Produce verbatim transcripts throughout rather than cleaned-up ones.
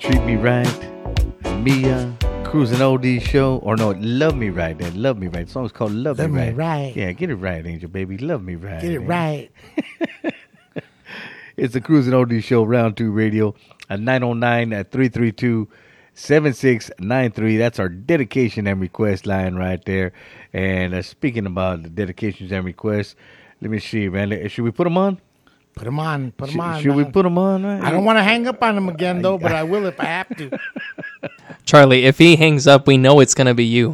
Treat Me Right, Mia, Cruising Oldies Show, or no, Love Me Right. That Love Me Right. The song's called Love, Love Me Right. Me Right. Yeah, get it right, Angel Baby. Love Me Right. Get it man. right. It's the Cruising Oldies Show, Round two Radio, at nine oh nine at three three two, seven six nine three. That's our dedication and request line right there. And uh, speaking about the dedications and requests, let me see, man. Should we put them on? Put them on. Put them Should, on. should we man. put them on? Right? I don't want to hang up on him again, though, but I will if I have to. Charlie, if he hangs up, we know it's going to be you.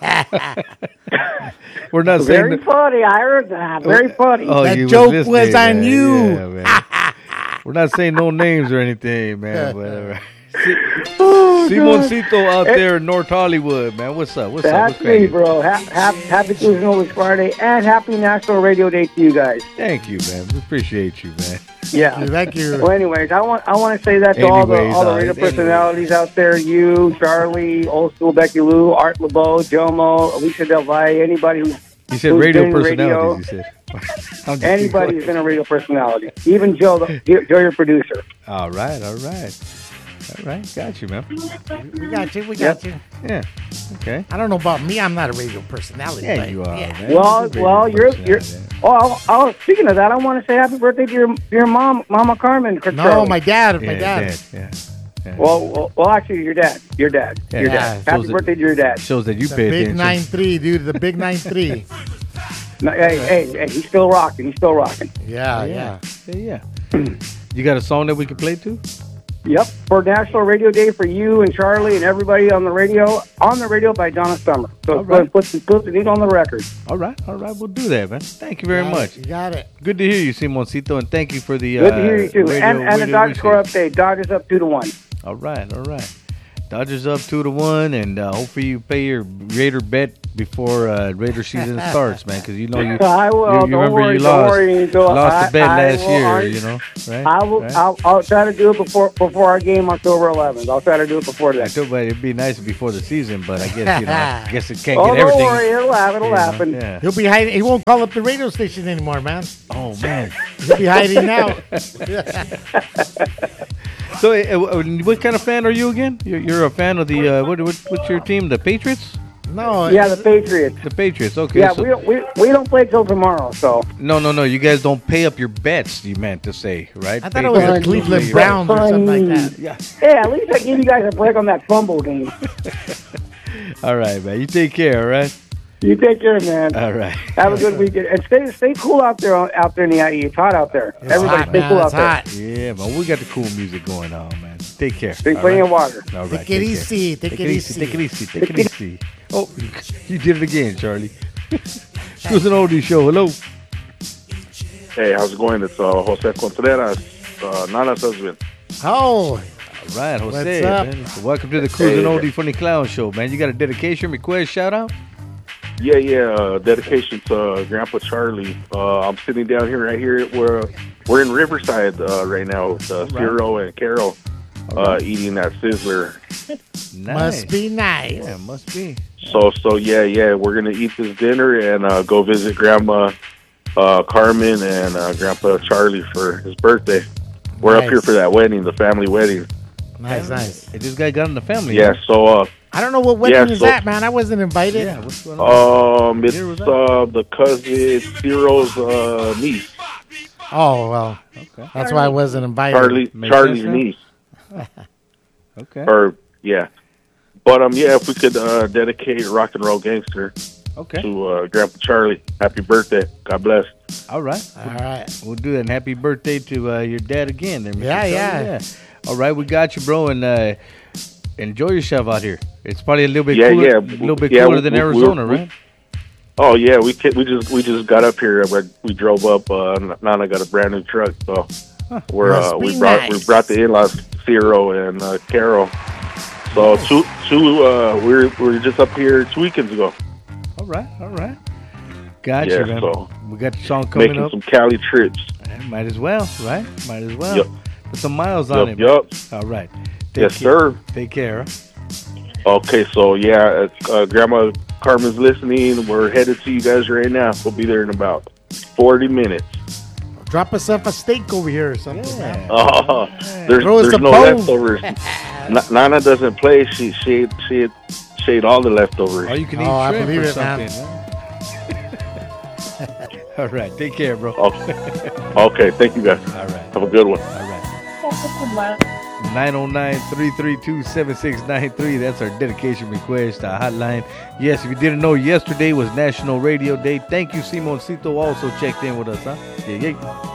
We're not Very saying funny. I heard that. Very funny. Oh, That you joke listening, was on man. you. Yeah, man. We're not saying no names or anything, man. But, uh, Oh, Simoncito out there in North Hollywood, man. What's up? What's up? That's What's me, cracking? bro. Ha- ha- happy Cruising Oldies Friday and happy National Radio Day to you guys. Thank you, man. We appreciate you, man. Yeah. Thank you. Well, anyways, I want I want to say that to all the Anyways, all the uh, radio anyways. personalities out there. You, Charlie, Old School Becky Lou, Art LeBeau, Jomo, Alicia Del Valle, anybody who's He said who's radio been in radio, personalities, he said. I'm just anybody who's kidding. been a radio personality. Even Joe, the, Joe, your producer. All right, all right. All right, got you, man. We got you. We got you. Yeah, okay. I don't know about me. I'm not a radio personality. Yeah, but you are, yeah. man. Well, You're a well, radio you're you're. personality. Oh, I, I, speaking of that, I want to say happy birthday to your your mom, Mama Carmen. No, Charlie. my dad. My Yeah, dad. dad, yeah. yeah. Well, well, well, actually, your dad. Your dad. Yeah. Your Yeah. dad. Shows Happy that- birthday to your dad. Shows that you The pay big attention. nine three, dude. The big nine three. No, hey, hey, hey, he's still rocking. He's still rocking. Yeah, Yeah, yeah. yeah. yeah. You got a song that we can play too? Yep. For National Radio Day for you and Charlie and everybody on the radio, on the radio by Donna Summer. So All go ahead and right. put, the- put the needle on the record. All right, all right. We'll do that, man. Thank you very Got much. it. You got it. Good to hear you, Simoncito, and thank you for the Good uh, to hear you too. radio- and and the radio Dodgers score research. update. Dodgers up two to one. All right, all right. Dodgers up two to one, and uh, hopefully you pay your Raider bet before uh, Raider season starts, man. Because you know you, I will. you, you Don't remember worry. you Don't lost, worry. Don't- lost I- the bet I last will year, argue- you know, right? I will. Right? I'll, I'll try to do it before before our game October eleventh. I'll try to do it before I that. told you it'd be nice before the season, but I guess you know, I guess it can't Oh, get don't everything. worry. It'll happen. It'll you know, happen. Yeah. He'll be hiding. He won't call up the radio station anymore, man. Oh man. He'll be hiding now. So, uh, what kind of fan are you again? You're, you're a fan of the uh, what, what? What's your team? The Patriots? No. Yeah, the Patriots. The Patriots. Okay. Yeah, so, we don't we, we don't play till tomorrow. So no, no, no. You guys don't pay up your bets. You meant to say, right? I thought it was the Fine. Cleveland Patriots. Browns or something like that. Yeah. hey, at least I give you guys a break on that fumble game. All right, man. You take care. All right. You take care, man. All right. Have a good weekend and stay stay cool out there out there in the I E. It's hot out there. It's Everybody hot, stay man. cool It's out there. hot. Yeah, man. We got the cool music going on, man. Take care. Drink all plenty right? of water. All right. Take it care. easy. Take it easy. Take it easy. Take it easy. Oh, you did it again, Charlie. Cruising Oldies Show. Hello. Hey, how's it going? It's uh, Jose Contreras, uh, Nana's husband. Oh, All right, Jose. What's up? Man. So welcome to the Cruising Hey. Oldie Funny Clown Show, man. You got a dedication, request, shout out? Yeah, yeah. Uh, dedication to uh, Grandpa Charlie. Uh, I'm sitting down here, right here. We're we're in Riverside uh, right now with uh, right. Ciro and Carol uh, eating that Sizzler. Nice. must be nice. Yeah, must be. So, so yeah, yeah. We're gonna eat this dinner and uh, go visit Grandma uh, Carmen and uh, Grandpa Charlie for his birthday. We're Nice. up here for that wedding, the family wedding. Nice, nice. Hey, this guy got in the family. Yeah. huh? So, uh, I don't know what wedding Yeah, is so- that, man. I wasn't invited. Yeah, what's going on? um, it's Year was that? uh, the cousin Ciro's uh, niece, Oh, well, Okay. that's why I wasn't invited. Charlie, Makes Charlie's sense, huh? niece. Okay. Or yeah, but um, yeah, if we could uh, dedicate "Rock and Roll Gangster" Okay. to uh, Grandpa Charlie. Happy birthday! God bless. All right. All right. We'll do that. And happy birthday to uh, your dad again. Then, Mister Yeah, Charlie. yeah. All right, we got you, bro, and uh, enjoy yourself out here. It's probably a little bit Yeah, cooler, yeah. a little bit Yeah, cooler we- than we- Arizona, we- right? Oh yeah, we ca- we just we just got up here. We, we drove up. Uh, Nana got a brand new truck, so we're Must uh, be we brought we nice. brought the in-laws, Ciro and uh, Carol. So two two uh, we we're we we're just up here two weekends ago. All right, all right. Got Yeah, you, man. so we got the song coming making up. some Cali trips. Eh, Might as well, right? Might as well. Yep. Put some miles on Yup, it. man. yup. All right. Take Yes, care. sir. Take care. Huh? Okay, so yeah, uh, Grandma Carmen's listening. We're headed to you guys right now. We'll be there in about forty minutes. Drop us off a steak over here or something, Yeah. man. Oh, there's Throw us there's a no bone. leftovers. N- Nana doesn't play. She she ate, she ate, she ate all the leftovers. Or you can eat Oh, I shrimp believe or it, man. something. Huh? All right. Take care, bro. Okay. Okay. Thank you guys. All right. Have a good one. All right. nine oh nine, three three two, seven six nine three. That's our dedication request uh, hotline. Yes, if you didn't know, yesterday was National Radio Day. Thank you, Simoncito, also checked in with us, huh? Yeah, yeah.